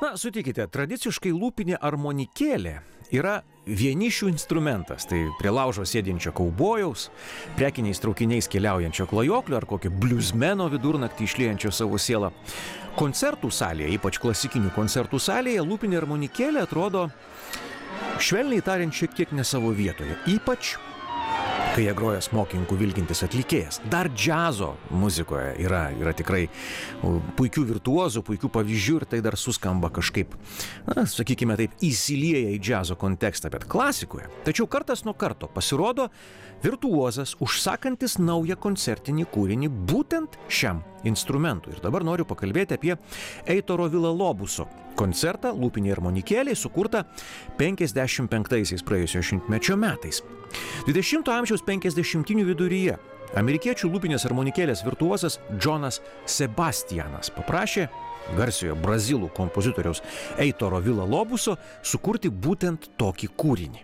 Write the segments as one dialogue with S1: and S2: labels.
S1: Na, sutikite, tradiciškai lūpinė armonikėlė yra vienišių instrumentas. Tai prie laužo sėdinčio kaubojaus, prekiniais traukiniais keliaujančio klajoklio ar kokio bliuzmeno vidurnaktį išliejančio savo sielą. Koncertų salėje, ypač klasikinių koncertų salėje, lūpinė armonikėlė atrodo, švelniai tariant, šiek tiek ne savo vietoje. Ypač kai jie groja smokingų vilkintis atlikėjas. Dar džiazo muzikoje yra tikrai puikių virtuozų, puikių pavyzdžių ir tai dar suskamba kažkaip, na, sakykime taip, įsilieja į džiazo kontekstą, bet klasikoje. Tačiau kartas nuo karto pasirodo virtuozas užsakantis naują koncertinį kūrinį būtent šiam instrumentui. Ir dabar noriu pakalbėti apie Eitoro Villa-Lobuso koncertą lūpinė armonikėlė, sukurtą 55-aisiais praėjusio šimtmečio metais. 20-ojo amžiaus 50-inių viduryje amerikiečių lūpinės armonikėlės virtuozas Džonas Sebastianas paprašė garsiojo brazilų kompozitoriaus Eitoro Villa-Lobuso sukurti būtent tokį kūrinį.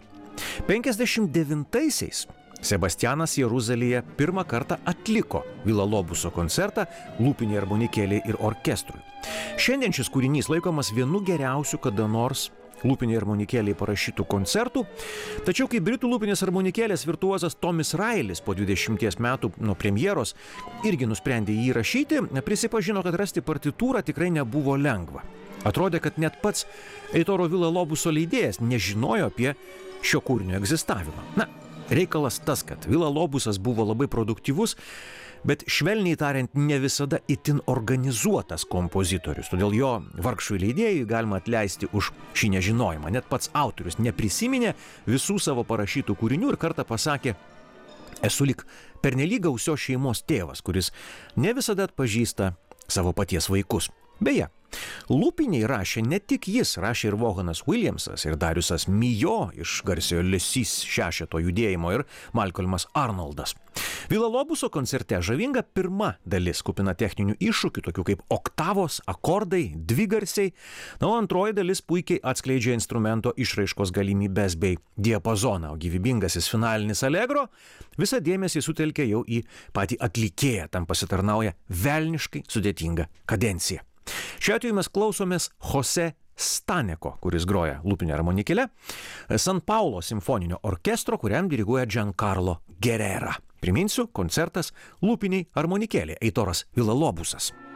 S1: 59-aisiais Sebastianas Jeruzalėje pirmą kartą atliko Villa-Lobuso koncertą lūpinė armonikėlė ir orkestrui. Šiandien šis kūrinys laikomas vienu geriausių kada nors lūpinė armonikėlė parašytų koncertų, tačiau kai britų lūpinės armonikėlės virtuozas Tomis Railis po 20 metų nuo premjeros irgi nusprendė jį įrašyti, prisipažino, kad rasti partitūrą tikrai nebuvo lengva. Atrodė, kad net pats Eitoro Villa-Lobuso leidėjas nežinojo apie šio kūrinio egzistavimą. Na, reikalas tas, kad Villa-Lobusas buvo labai produktyvus, bet švelniai tariant ne visada itin organizuotas kompozitorius, todėl jo vargšui leidėjui galima atleisti už šį nežinojimą. Net pats autorius neprisiminė visų savo parašytų kūrinių ir kartą pasakė: esu lyg pernelyg gausios šeimos tėvas, kuris ne visada atpažįsta savo paties vaikus. Beje, lūpiniai rašė ne tik jis, rašė ir Vaughanas Williamsas, ir Dariusas Mijo iš garsiojo Lesys šešeto judėjimo ir Malcolmas Arnoldas. Villa-Lobuso koncerte žavinga pirma dalis kupina techninių iššūkių, tokių kaip oktavos, akordai, dvigarsiai, na, o antroji dalis puikiai atskleidžia instrumento išraiškos galimybes bei diapazoną, o gyvybingasis finalinis allegro visą dėmesį sutelkia jau į patį atlikėją, tam pasitarnauja velniškai sudėtinga kadencija. Šiuo atveju mes klausomės Jose Staneko, kuris groja lūpinę armonikėlę, San Paulo simfoninio orkestro, kuriam diriguoja Giancarlo Guerrera. Priminsiu, koncertas lūpiniai armonikėlė Eitoras Villa-Lobusas.